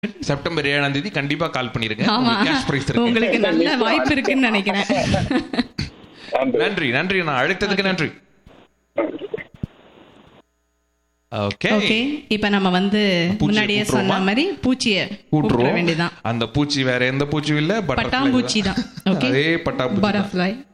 September 7ஆம் தேதி கண்டிப்பா கால் பண்ணிருங்க. ஆமா, கேஷ் பிரைஸ் இருக்கு. உங்களுக்கு நல்ல வாய்ப்பு இருக்குன்னு நினைக்கிறேன். நன்றி நன்றி, நான் அழைத்ததுக்கு நன்றி. ஓகே, இப்ப நம்ம முன்னாடியே சொன்ன மாதிரி பூச்சியை கூட்டுற வேண்டியதான். அந்த பூச்சி வேற எந்த பூச்சியும் இல்ல, பட்டாம்பூச்சி தான். அதே பட்டாம்பூச்சி. பட்டர்ஃப்ளை.